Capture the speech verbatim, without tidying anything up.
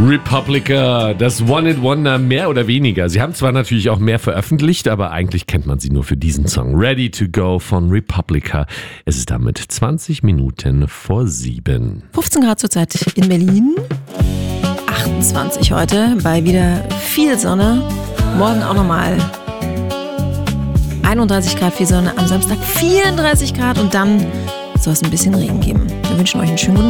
Republica, das One-Hit-Wonder mehr oder weniger. Sie haben zwar natürlich auch mehr veröffentlicht, aber eigentlich kennt man sie nur für diesen Song. Ready to Go von Republica. Es ist damit zwanzig Minuten vor sieben. fünfzehn Grad zurzeit in Berlin. achtundzwanzig heute bei wieder viel Sonne. Morgen auch nochmal einunddreißig Grad viel Sonne. Am Samstag vierunddreißig Grad und dann soll es ein bisschen Regen geben. Wir wünschen euch einen schönen guten